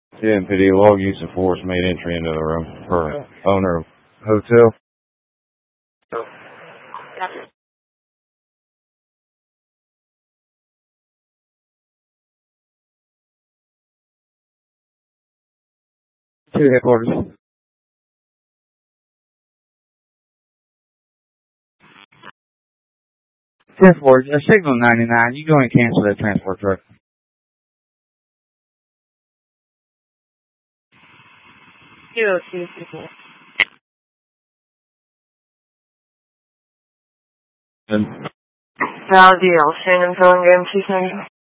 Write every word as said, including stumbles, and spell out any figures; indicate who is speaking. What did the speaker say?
Speaker 1: C M P D log use of force made entry into the room per owner of hotel. To headquarters. Transport, uh, signal ninety-nine. You go and cancel that transport truck.
Speaker 2: Zero two people.
Speaker 1: And
Speaker 2: Val deal. Shannon filling in two seconds.